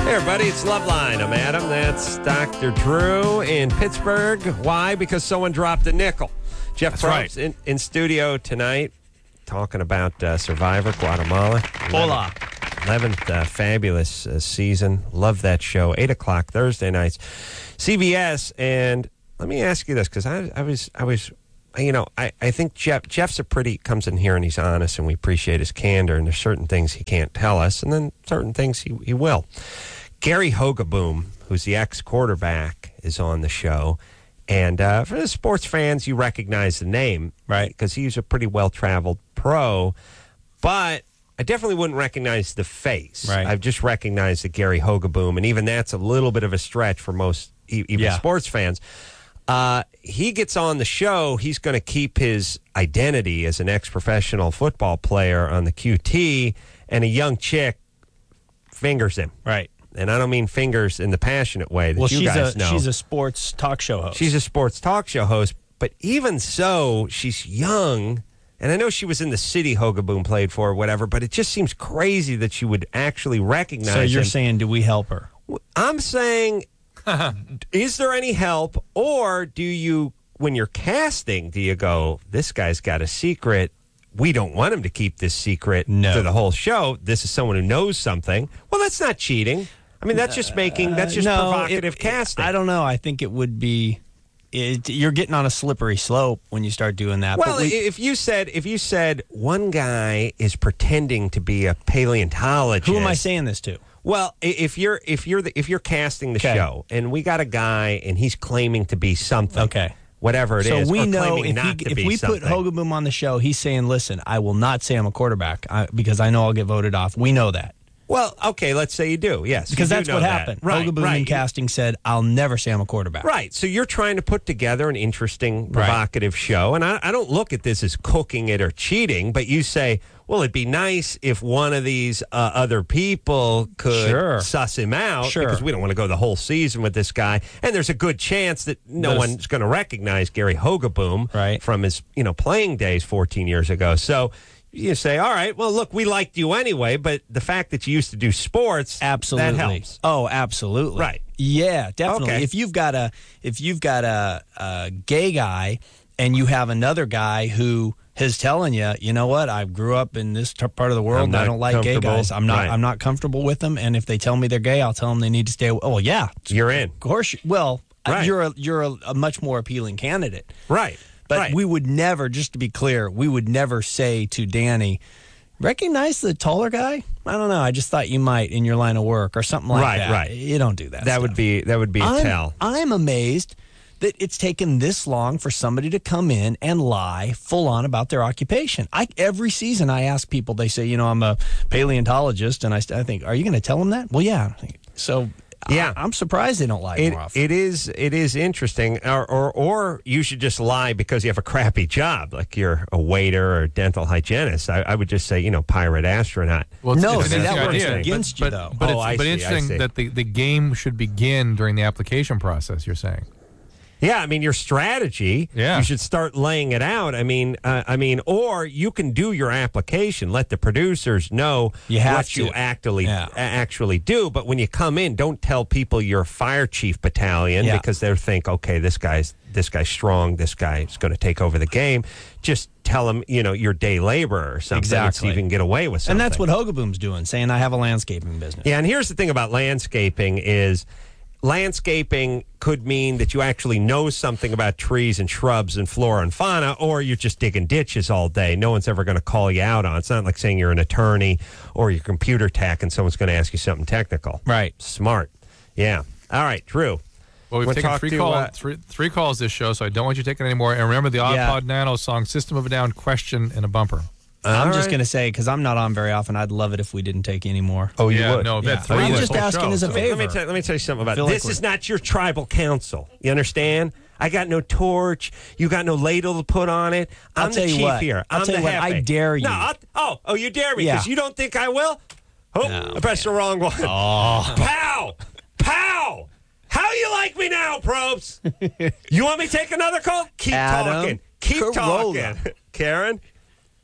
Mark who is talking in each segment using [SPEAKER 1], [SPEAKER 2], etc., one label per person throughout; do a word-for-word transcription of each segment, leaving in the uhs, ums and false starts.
[SPEAKER 1] Hey, everybody, it's Loveline. I'm Adam. That's Doctor Drew in Pittsburgh. Why? Because someone dropped a nickel. Jeff
[SPEAKER 2] That's
[SPEAKER 1] Probst
[SPEAKER 2] right.
[SPEAKER 1] in, in studio tonight talking about uh, Survivor Guatemala.
[SPEAKER 2] Hola.
[SPEAKER 1] eleventh uh, fabulous uh, season. Love that show. eight o'clock Thursday nights. C B S. And let me ask you this, because I, I was, I was, you know, I, I think Jeff Jeff's a pretty, comes in here and he's honest and we appreciate his candor. And there's certain things he can't tell us and then certain things he, he will. Gary Hogeboom, who's the ex-quarterback, is on the show. And uh, for the sports fans, you recognize the name, right? Because he's a pretty well-traveled pro. But I definitely wouldn't recognize the face.
[SPEAKER 2] Right.
[SPEAKER 1] I've just recognized the Gary Hogeboom, and even that's a little bit of a stretch for most, e- even
[SPEAKER 2] Yeah.
[SPEAKER 1] sports fans. Uh, he gets on the show. He's going to keep his identity as an ex-professional football player on the Q T, and a young chick fingers him.
[SPEAKER 2] Right.
[SPEAKER 1] And I don't mean fingers in the passionate way that
[SPEAKER 2] Well,
[SPEAKER 1] you
[SPEAKER 2] she's
[SPEAKER 1] guys
[SPEAKER 2] a
[SPEAKER 1] know.
[SPEAKER 2] she's a sports talk show host.
[SPEAKER 1] She's a sports talk show host, but even so, she's young. And I know she was in the city Hogeboom played for or whatever, but it just seems crazy that she would actually recognize
[SPEAKER 2] so you're
[SPEAKER 1] him.
[SPEAKER 2] saying, do we help her?
[SPEAKER 1] I'm saying, is there any help? Or do you, when you're casting, do you go, this guy's got a secret? We don't want him to keep this secret
[SPEAKER 2] No.
[SPEAKER 1] for the whole show. This is someone who knows something. Well, that's not cheating. I mean, that's just making, that's just
[SPEAKER 2] Uh, no,
[SPEAKER 1] provocative
[SPEAKER 2] it-
[SPEAKER 1] casting.
[SPEAKER 2] I don't know. I think it would be. It, you're getting on a slippery slope when you start doing that.
[SPEAKER 1] Well,
[SPEAKER 2] but we,
[SPEAKER 1] if you said if you said one guy is pretending to be a paleontologist,
[SPEAKER 2] who am I saying this to?
[SPEAKER 1] Well, i- if you're if you're the, if you're casting the
[SPEAKER 2] Okay.
[SPEAKER 1] show and we got a guy and he's claiming to be something,
[SPEAKER 2] Okay.
[SPEAKER 1] whatever it is,
[SPEAKER 2] so we
[SPEAKER 1] or
[SPEAKER 2] know
[SPEAKER 1] claiming
[SPEAKER 2] if,
[SPEAKER 1] not
[SPEAKER 2] he,
[SPEAKER 1] to
[SPEAKER 2] if
[SPEAKER 1] be
[SPEAKER 2] we
[SPEAKER 1] something.
[SPEAKER 2] put Hogeboom on the show, he's saying, "Listen, I will not say I'm a quarterback I, because I know I'll get voted off." We know that.
[SPEAKER 1] Well, okay, let's say you do, yes,
[SPEAKER 2] Because
[SPEAKER 1] you do
[SPEAKER 2] that's
[SPEAKER 1] know
[SPEAKER 2] what
[SPEAKER 1] that.
[SPEAKER 2] happened.
[SPEAKER 1] Right,
[SPEAKER 2] Hogeboom
[SPEAKER 1] right.
[SPEAKER 2] in casting said, "I'll never say I'm a quarterback."
[SPEAKER 1] Right. So you're trying to put together an interesting, provocative show. And I, I don't look at this as cooking it or cheating, but you say, well, it'd be nice if one of these uh, other people could
[SPEAKER 2] Sure.
[SPEAKER 1] suss him out
[SPEAKER 2] Sure.
[SPEAKER 1] because we don't want to go the whole season with this guy. And there's a good chance that no
[SPEAKER 2] Those-
[SPEAKER 1] one's going to recognize Gary Hogeboom
[SPEAKER 2] Right.
[SPEAKER 1] from his, you know, playing days fourteen years ago. So you say, all right, well, look, we liked you anyway, but the fact that you used to do sports,
[SPEAKER 2] Absolutely.
[SPEAKER 1] that helps.
[SPEAKER 2] Oh, absolutely.
[SPEAKER 1] Right.
[SPEAKER 2] Yeah, definitely.
[SPEAKER 1] Okay.
[SPEAKER 2] If you've got a if you've got a, a gay guy and you have another guy who is telling you, you know what, I grew up in this t- part of the world
[SPEAKER 1] I'm
[SPEAKER 2] and I
[SPEAKER 1] not
[SPEAKER 2] don't like gay
[SPEAKER 1] comfortable.
[SPEAKER 2] guys. I'm not
[SPEAKER 1] Right.
[SPEAKER 2] I'm not comfortable with them, and if they tell me they're gay, I'll tell them they need to stay away. Oh, yeah.
[SPEAKER 1] You're in.
[SPEAKER 2] Of course. You, well, uh,
[SPEAKER 1] Right.
[SPEAKER 2] you're a, you're a, a much more appealing candidate.
[SPEAKER 1] Right.
[SPEAKER 2] But
[SPEAKER 1] right.
[SPEAKER 2] we would never, just to be clear, we would never say to Danny, recognize the taller guy? I don't know. I just thought you might in your line of work or something like
[SPEAKER 1] Right,
[SPEAKER 2] that.
[SPEAKER 1] right.
[SPEAKER 2] You don't do that.
[SPEAKER 1] that
[SPEAKER 2] stuff.
[SPEAKER 1] would be that would be a
[SPEAKER 2] I'm,
[SPEAKER 1] tell.
[SPEAKER 2] I'm amazed that it's taken this long for somebody to come in and lie full on about their occupation. I every season I ask people, they say, you know, I'm a paleontologist, and I, I think, are you going to tell them that? Well, yeah. So
[SPEAKER 1] Yeah.
[SPEAKER 2] I, I'm surprised they don't lie
[SPEAKER 1] It,
[SPEAKER 2] more often.
[SPEAKER 1] it is it is interesting, or, or or you should just lie because you have a crappy job, like you're a waiter or a dental hygienist. I, I would just say, you know, pirate astronaut.
[SPEAKER 3] Well, it's,
[SPEAKER 2] No,
[SPEAKER 3] it's
[SPEAKER 2] see,
[SPEAKER 3] an
[SPEAKER 2] that
[SPEAKER 3] interesting
[SPEAKER 2] works
[SPEAKER 3] idea.
[SPEAKER 2] against
[SPEAKER 3] but,
[SPEAKER 2] you,
[SPEAKER 3] but,
[SPEAKER 2] though.
[SPEAKER 3] But,
[SPEAKER 1] Oh,
[SPEAKER 3] it's,
[SPEAKER 1] I
[SPEAKER 3] but
[SPEAKER 1] see, I
[SPEAKER 3] interesting
[SPEAKER 1] see.
[SPEAKER 3] that the, the game should begin during the application process, you're saying.
[SPEAKER 1] Yeah, I mean your strategy.
[SPEAKER 3] Yeah.
[SPEAKER 1] You should start laying it out. I mean, uh, I mean, or you can do your application. Let the producers know
[SPEAKER 2] You have
[SPEAKER 1] what
[SPEAKER 2] to.
[SPEAKER 1] you actually
[SPEAKER 2] Yeah.
[SPEAKER 1] a- actually do. But when you come in, don't tell people you're fire chief battalion
[SPEAKER 2] Yeah.
[SPEAKER 1] because they'll think, okay, this guy's this guy's strong. This guy's going to take over the game. Just tell them, you know, you're day laborer or something. And see
[SPEAKER 2] Exactly.
[SPEAKER 1] if you can get away with something.
[SPEAKER 2] And that's what Hogeboom's doing, saying I have a landscaping business.
[SPEAKER 1] Yeah, and here's the thing about landscaping is landscaping could mean that you actually know something about trees and shrubs and flora and fauna, or you're just digging ditches all day. No one's ever going to call you out on it. It's not like saying you're an attorney or you're computer tech and someone's going to ask you something technical.
[SPEAKER 2] Right.
[SPEAKER 1] Smart. Yeah. All right, Drew.
[SPEAKER 3] Well, we've
[SPEAKER 1] Wanna
[SPEAKER 3] taken
[SPEAKER 1] talk
[SPEAKER 3] three,
[SPEAKER 1] to,
[SPEAKER 3] call,
[SPEAKER 1] uh,
[SPEAKER 3] three, three calls this show, so I don't want you taking any more. And remember the
[SPEAKER 2] Yeah.
[SPEAKER 3] iPod Nano song, System of a Down, question, and a bumper.
[SPEAKER 2] I'm
[SPEAKER 1] All
[SPEAKER 2] just
[SPEAKER 1] right.
[SPEAKER 2] going to say, because I'm not on very often, I'd love it if we didn't take any more.
[SPEAKER 1] Oh, you
[SPEAKER 3] yeah,
[SPEAKER 1] would?
[SPEAKER 3] no, I've
[SPEAKER 2] Yeah.
[SPEAKER 3] had three
[SPEAKER 2] I'm
[SPEAKER 3] this
[SPEAKER 2] just
[SPEAKER 3] whole
[SPEAKER 2] asking
[SPEAKER 3] show,
[SPEAKER 2] as a
[SPEAKER 3] so-
[SPEAKER 2] favor.
[SPEAKER 1] Let me, tell, let me tell you something about
[SPEAKER 2] feel
[SPEAKER 1] this.
[SPEAKER 2] like
[SPEAKER 1] Is
[SPEAKER 2] we're-
[SPEAKER 1] not your tribal council. You understand? I got no torch. You got no ladle to put on it. I'm
[SPEAKER 2] I'll tell
[SPEAKER 1] the
[SPEAKER 2] you
[SPEAKER 1] chief
[SPEAKER 2] what.
[SPEAKER 1] here.
[SPEAKER 2] I'll
[SPEAKER 1] I'm
[SPEAKER 2] tell
[SPEAKER 1] the
[SPEAKER 2] you what. I
[SPEAKER 1] jefe.
[SPEAKER 2] dare you.
[SPEAKER 1] No, I'll, oh, oh, you dare me
[SPEAKER 2] Yeah.
[SPEAKER 1] because you don't think I will? Oh,
[SPEAKER 2] No,
[SPEAKER 1] I pressed the wrong one.
[SPEAKER 2] Oh.
[SPEAKER 1] Pow! Pow! How you like me now, Probst? You want me to take another call? Keep
[SPEAKER 2] Adam
[SPEAKER 1] talking. Keep
[SPEAKER 2] Carolla.
[SPEAKER 1] talking. Karen?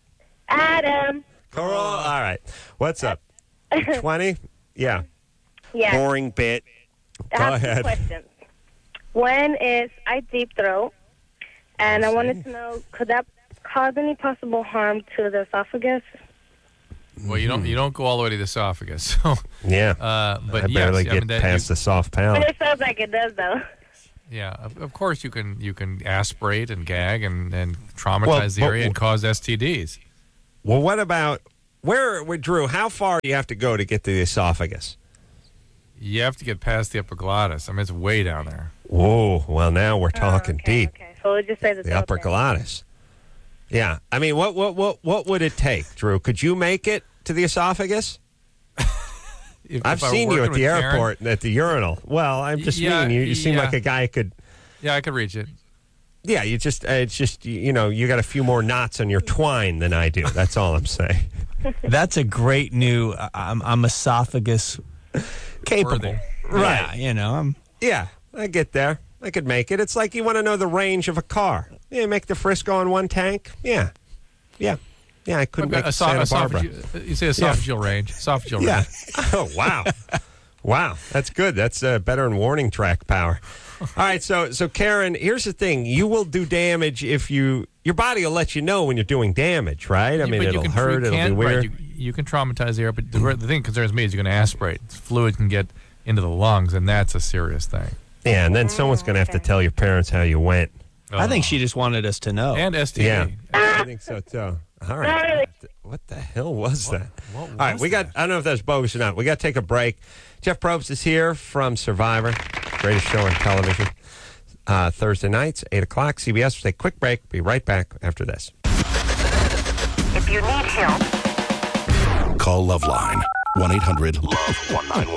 [SPEAKER 4] Adam.
[SPEAKER 1] Corolla. All right. What's up? twenty? Yeah.
[SPEAKER 4] Yes.
[SPEAKER 1] boring bit.
[SPEAKER 4] I
[SPEAKER 1] Go
[SPEAKER 4] have
[SPEAKER 1] ahead.
[SPEAKER 4] two questions. One is I deep throat, and I,
[SPEAKER 1] I
[SPEAKER 4] wanted
[SPEAKER 1] see.
[SPEAKER 4] to know, could that cause any possible harm to the esophagus?
[SPEAKER 3] Well, you don't you don't go all the way to the esophagus. So,
[SPEAKER 1] Yeah.
[SPEAKER 3] uh, but
[SPEAKER 1] I barely
[SPEAKER 3] yes,
[SPEAKER 1] get
[SPEAKER 3] I mean, that
[SPEAKER 1] past
[SPEAKER 3] you,
[SPEAKER 1] the soft
[SPEAKER 4] But
[SPEAKER 1] palate.
[SPEAKER 4] it sounds like it does, though.
[SPEAKER 3] yeah, of, of course you can you can aspirate and gag and, and traumatize
[SPEAKER 1] Well,
[SPEAKER 3] the
[SPEAKER 1] but-
[SPEAKER 3] area and cause S T Ds.
[SPEAKER 1] Well, what about where, where, Drew? How far do you have to go to get to the esophagus?
[SPEAKER 3] You have to get past the epiglottis. I mean, it's way down there.
[SPEAKER 1] Whoa! Well, now we're talking
[SPEAKER 4] Oh, okay,
[SPEAKER 1] deep.
[SPEAKER 4] Okay, so we'll just say the,
[SPEAKER 1] The
[SPEAKER 4] throat
[SPEAKER 1] upper
[SPEAKER 4] then.
[SPEAKER 1] glottis. Yeah, I mean, what, what, what, what would it take, Drew? Could you make it to the esophagus?
[SPEAKER 3] If,
[SPEAKER 1] I've
[SPEAKER 3] if I were
[SPEAKER 1] seen you
[SPEAKER 3] working
[SPEAKER 1] at the
[SPEAKER 3] with Karen-
[SPEAKER 1] airport at the urinal. Well, I'm just
[SPEAKER 3] Yeah,
[SPEAKER 1] meaning you. You seem
[SPEAKER 3] yeah.
[SPEAKER 1] like a guy who could.
[SPEAKER 3] Yeah, I could reach it.
[SPEAKER 1] Yeah, you just. Uh, it's just you know you got a few more knots on your twine than I do. That's all I'm saying.
[SPEAKER 2] That's a great new. Uh, I'm, I'm esophagus
[SPEAKER 1] Capable.
[SPEAKER 3] Worthy.
[SPEAKER 1] Right.
[SPEAKER 2] Yeah, you know, I'm.
[SPEAKER 1] Yeah, I get there. I could make it. It's like you want to know the range of a car. Yeah, make the Frisco in one tank. Yeah, yeah, yeah. I couldn't make
[SPEAKER 3] Okay,
[SPEAKER 1] it Santa Barbara.
[SPEAKER 3] esophageal, you say esophageal range. Esophageal
[SPEAKER 1] Yeah.
[SPEAKER 3] range.
[SPEAKER 1] Oh wow, wow. That's good. That's uh, better than warning track power. All right. So so Karen, here's the thing. You will do damage if you. Your body will let you know when you're doing damage, right? I
[SPEAKER 3] You-
[SPEAKER 1] mean,
[SPEAKER 3] but you
[SPEAKER 1] it'll
[SPEAKER 3] can-
[SPEAKER 1] hurt.
[SPEAKER 3] you
[SPEAKER 1] It'll
[SPEAKER 3] can-
[SPEAKER 1] be weird.
[SPEAKER 3] Right, you, you can traumatize the air, but the, the thing that concerns me is you're going to aspirate. Fluid can get into the lungs, and that's a serious thing.
[SPEAKER 1] Yeah, and then someone's going to have to tell your parents how you went.
[SPEAKER 2] I think she just wanted us to know.
[SPEAKER 3] And S T D.
[SPEAKER 1] Yeah, I think so too. All right. What the hell was that?
[SPEAKER 3] what
[SPEAKER 1] All right,
[SPEAKER 3] was
[SPEAKER 1] we got, I don't know if that's bogus or not. We got to take a break. Jeff Probst is here from Survivor, greatest show on television. Uh, Thursday nights, eight o'clock, C B S. We'll take a quick break. Be right back after this.
[SPEAKER 5] If you need help,
[SPEAKER 6] Call Loveline, one eight hundred love one nine one.